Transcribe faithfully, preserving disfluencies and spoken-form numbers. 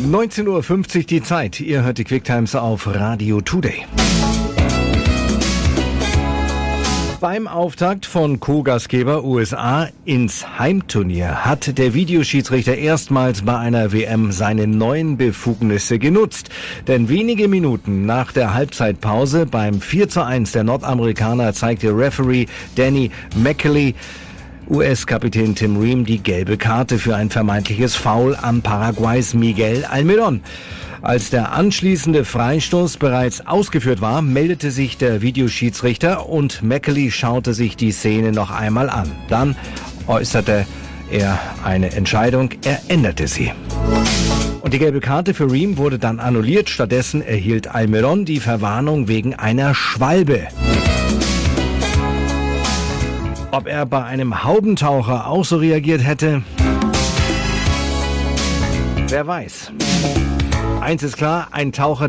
neunzehn Uhr fünfzig die Zeit. Ihr hört die Quicktimes auf Radio Today. Beim Auftakt von Co-Gastgeber U S A ins Heimturnier hat der Videoschiedsrichter erstmals bei einer W M seine neuen Befugnisse genutzt. Denn wenige Minuten nach der Halbzeitpause beim vier zu eins der Nordamerikaner zeigte Referee Danny McKelly U S-Kapitän Tim Ream die gelbe Karte für ein vermeintliches Foul am Paraguays Miguel Almirón. Als der anschließende Freistoß bereits ausgeführt war, meldete sich der Videoschiedsrichter und McKelly schaute sich die Szene noch einmal an. Dann äußerte er eine Entscheidung, er änderte sie. Und die gelbe Karte für Ream wurde dann annulliert. Stattdessen erhielt Almirón die Verwarnung wegen einer Schwalbe. Ob er bei einem Haubentaucher auch so reagiert hätte? Wer weiß. Eins ist klar, ein Taucher